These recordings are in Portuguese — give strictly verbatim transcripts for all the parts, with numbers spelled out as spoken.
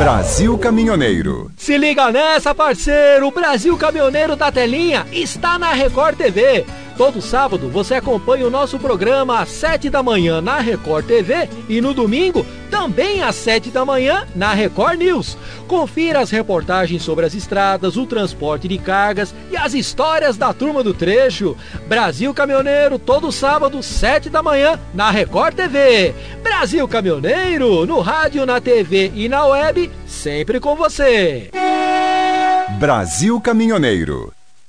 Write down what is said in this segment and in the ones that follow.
Brasil Caminhoneiro. Se liga nessa, parceiro! O Brasil Caminhoneiro da Telinha está na Record T V. Todo sábado você acompanha o nosso programa às sete da manhã na Record T V e no domingo também às sete da manhã na Record News. Confira as reportagens sobre as estradas, o transporte de cargas e as histórias da turma do trecho. Brasil Caminhoneiro, todo sábado, sete da manhã na Record T V. Brasil Caminhoneiro, no rádio, na T V e na web, sempre com você. Brasil Caminhoneiro.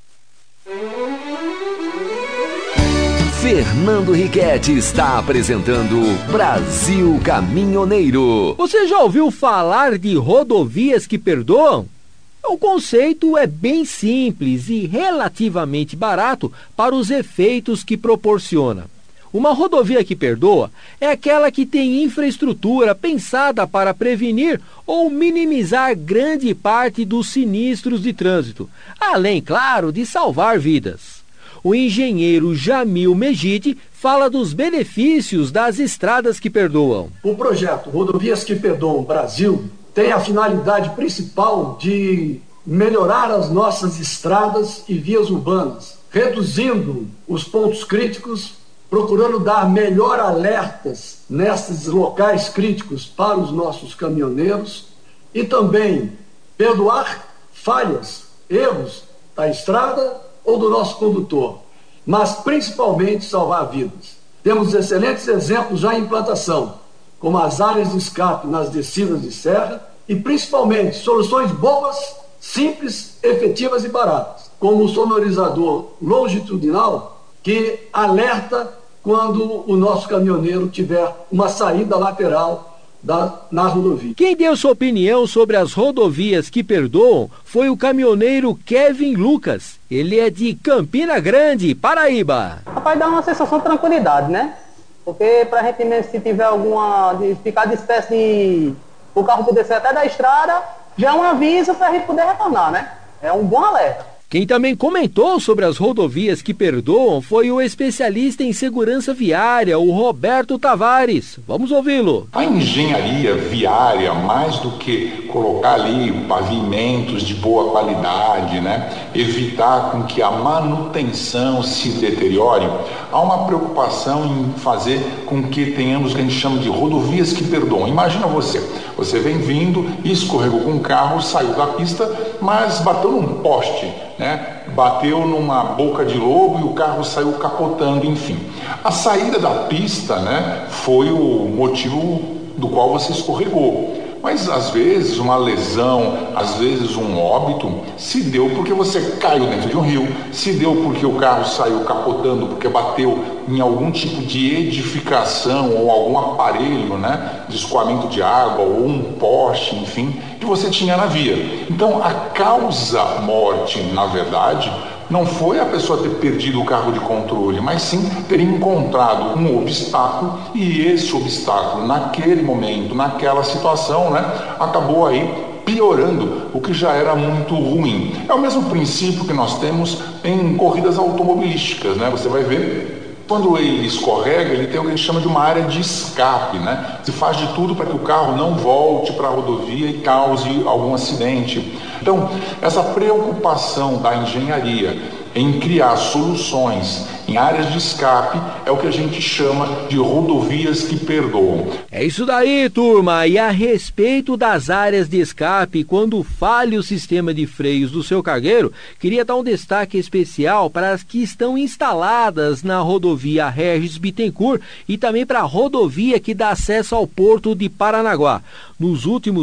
Fernando Riquetti está apresentando Brasil Caminhoneiro. Você já ouviu falar de rodovias que perdoam? O conceito é bem simples e relativamente barato para os efeitos que proporciona. Uma rodovia que perdoa é aquela que tem infraestrutura pensada para prevenir ou minimizar grande parte dos sinistros de trânsito, além, claro, de salvar vidas. O engenheiro Jamil Mejide fala dos benefícios das estradas que perdoam. O projeto Rodovias que Perdoam Brasil tem a finalidade principal de melhorar as nossas estradas e vias urbanas, reduzindo os pontos críticos, procurando dar melhor alertas nesses locais críticos para os nossos caminhoneiros e também perdoar falhas, erros da estrada ou do nosso condutor, mas principalmente salvar vidas. Temos excelentes exemplos já em implantação, como as áreas de escape nas descidas de serra e principalmente soluções boas, simples, efetivas e baratas, como o sonorizador longitudinal que alerta quando o nosso caminhoneiro tiver uma saída lateral Da, na rodovia. Quem deu sua opinião sobre as rodovias que perdoam foi o caminhoneiro Kevin Lucas. Ele é de Campina Grande, Paraíba. Rapaz, dá uma sensação de tranquilidade, né? Porque pra gente mesmo, se tiver alguma, de ficar de espécie de o carro poder sair até da estrada, já é um aviso pra gente poder retornar, né? É um bom alerta. Quem também comentou sobre as rodovias que perdoam foi o especialista em segurança viária, o Roberto Tavares. Vamos ouvi-lo. A engenharia viária, mais do que colocar ali pavimentos de boa qualidade, né, evitar com que a manutenção se deteriore, há uma preocupação em fazer com que tenhamos o que a gente chama de rodovias que perdoam. Imagina você, você vem vindo, escorregou com o carro, saiu da pista, mas bateu num poste, né? Bateu numa boca de lobo e o carro saiu capotando, enfim. A saída da pista, né, foi o motivo do qual você escorregou. Mas às vezes uma lesão, às vezes um óbito, se deu porque você caiu dentro de um rio, se deu porque o carro saiu capotando, porque bateu em algum tipo de edificação ou algum aparelho, né, de escoamento de água ou um poste, enfim, que você tinha na via. Então a causa morte, na verdade, não foi a pessoa ter perdido o carro de controle, mas sim ter encontrado um obstáculo e esse obstáculo, naquele momento, naquela situação, né, acabou aí piorando o que já era muito ruim. É o mesmo princípio que nós temos em corridas automobilísticas, né? Você vai ver, quando ele escorrega, ele tem o que a gente chama de uma área de escape, né? Se faz de tudo para que o carro não volte para a rodovia e cause algum acidente. Então, essa preocupação da engenharia em criar soluções em áreas de escape é o que a gente chama de rodovias que perdoam. É isso daí, turma. E a respeito das áreas de escape, quando falha o sistema de freios do seu cargueiro, queria dar um destaque especial para as que estão instaladas na rodovia Regis Bittencourt e também para a rodovia que dá acesso ao porto de Paranaguá. Nos últimos